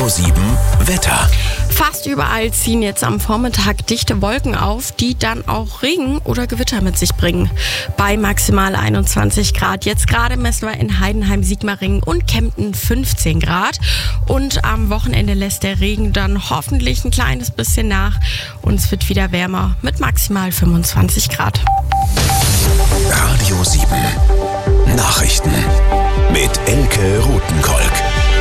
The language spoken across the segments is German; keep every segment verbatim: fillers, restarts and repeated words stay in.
Radio sieben Wetter. Fast überall ziehen jetzt am Vormittag dichte Wolken auf, die dann auch Regen oder Gewitter mit sich bringen. Bei maximal einundzwanzig Grad. Jetzt gerade messen wir in Heidenheim, Sigmaringen und Kempten fünfzehn Grad. Und am Wochenende lässt der Regen dann hoffentlich ein kleines bisschen nach. Und es wird wieder wärmer mit maximal fünfundzwanzig Grad. Radio sieben Nachrichten mit Elke Rothenkolk.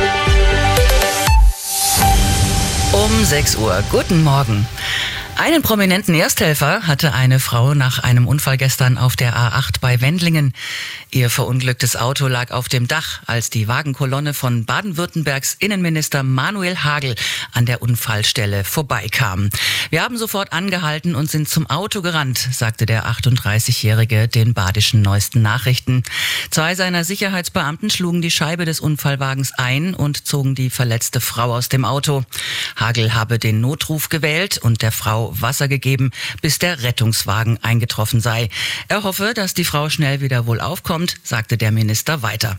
Um sechs Uhr. Guten Morgen. Einen prominenten Ersthelfer hatte eine Frau nach einem Unfall gestern auf der A acht bei Wendlingen. Ihr verunglücktes Auto lag auf dem Dach, als die Wagenkolonne von Baden-Württembergs Innenminister Manuel Hagel an der Unfallstelle vorbeikam. Wir haben sofort angehalten und sind zum Auto gerannt, sagte der achtunddreißigjährige den badischen Neuesten Nachrichten. Zwei seiner Sicherheitsbeamten schlugen die Scheibe des Unfallwagens ein und zogen die verletzte Frau aus dem Auto. Hagel habe den Notruf gewählt und der Frau Wasser gegeben, bis der Rettungswagen eingetroffen sei. Er hoffe, dass die Frau schnell wieder wohlauf kommt, sagte der Minister weiter.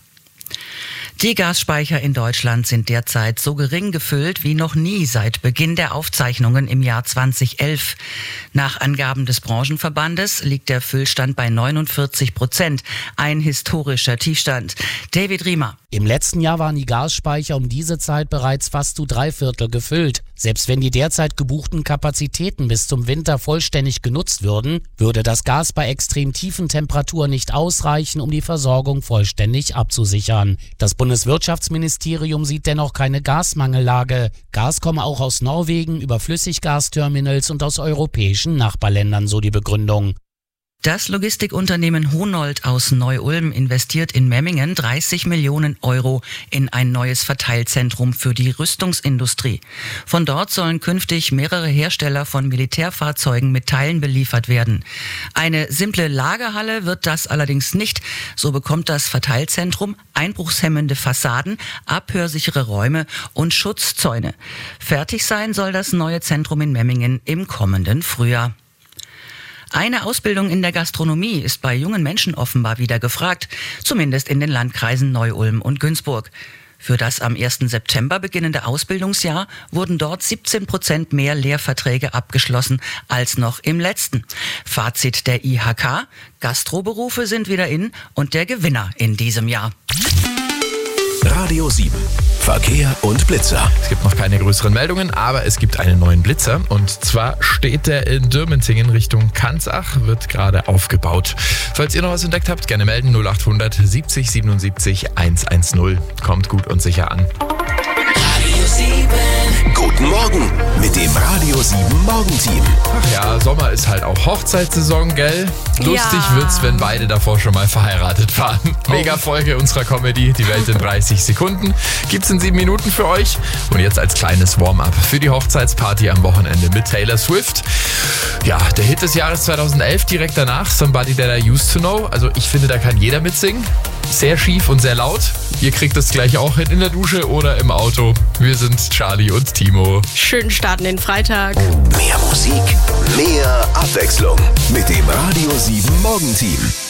Die Gasspeicher in Deutschland sind derzeit so gering gefüllt wie noch nie seit Beginn der Aufzeichnungen im Jahr zweitausendelf. Nach Angaben des Branchenverbandes liegt der Füllstand bei neunundvierzig Prozent, ein historischer Tiefstand. David Riemer. Im letzten Jahr waren die Gasspeicher um diese Zeit bereits fast zu drei Viertel gefüllt. Selbst wenn die derzeit gebuchten Kapazitäten bis zum Winter vollständig genutzt würden, würde das Gas bei extrem tiefen Temperaturen nicht ausreichen, um die Versorgung vollständig abzusichern. Das Bundeswirtschaftsministerium sieht dennoch keine Gasmangellage. Gas komme auch aus Norwegen über Flüssiggasterminals und aus europäischen Nachbarländern, so die Begründung. Das Logistikunternehmen Honold aus Neu-Ulm investiert in Memmingen dreißig Millionen Euro in ein neues Verteilzentrum für die Rüstungsindustrie. Von dort sollen künftig mehrere Hersteller von Militärfahrzeugen mit Teilen beliefert werden. Eine simple Lagerhalle wird das allerdings nicht. So bekommt das Verteilzentrum einbruchshemmende Fassaden, abhörsichere Räume und Schutzzäune. Fertig sein soll das neue Zentrum in Memmingen im kommenden Frühjahr. Eine Ausbildung in der Gastronomie ist bei jungen Menschen offenbar wieder gefragt, zumindest in den Landkreisen Neu-Ulm und Günzburg. Für das am ersten September beginnende Ausbildungsjahr wurden dort siebzehn Prozent mehr Lehrverträge abgeschlossen als noch im letzten. Fazit der I H K: Gastroberufe sind wieder in und der Gewinner in diesem Jahr. Radio sieben Verkehr und Blitzer. Es gibt noch keine größeren Meldungen, aber es gibt einen neuen Blitzer. Und zwar steht der in Dürmentingen Richtung Kansach, wird gerade aufgebaut. Falls ihr noch was entdeckt habt, gerne melden. null achthundert siebzig siebenundsiebzig hundertzehn. Kommt gut und sicher an. Radio sieben. Guten Morgen mit dem Radio sieben Morgenteam. Ach ja, Sommer ist halt auch Hochzeitssaison, gell? Lustig Ja. wird's, wenn beide davor schon mal verheiratet waren. Mega Folge unserer Comedy, die Welt in dreißig Sekunden. Gibt's in sieben Minuten für euch. Und jetzt als kleines Warm-up für die Hochzeitsparty am Wochenende mit Taylor Swift. Ja, der Hit des Jahres zweitausendelf, direkt danach Somebody That I Used to Know. Also ich finde, da kann jeder mitsingen. Sehr schief und sehr laut. Ihr kriegt es gleich auch hin in der Dusche oder im Auto. Wir sind Charlie und Timo. Schönen Start in den Freitag. Mehr Musik, mehr Abwechslung mit dem Radio sieben Morgenteam.